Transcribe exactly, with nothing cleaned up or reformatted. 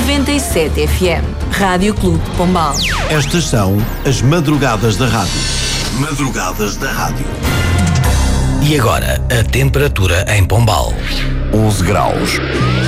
noventa e sete F M. Rádio Clube de Pombal. Estas são as madrugadas da rádio. Madrugadas da rádio. E agora, a temperatura em Pombal. onze graus.